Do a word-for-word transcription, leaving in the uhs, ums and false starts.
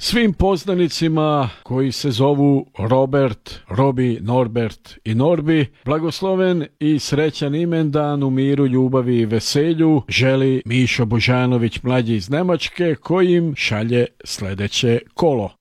Svim poznanicima koji se zovu Robert, Robi, Norbert i Norbi, blagosloven i srećan imendan u miru, ljubavi i veselju želi Mišo Božanović mlađi iz Nemačke, koji im šalje sljedeće kolo.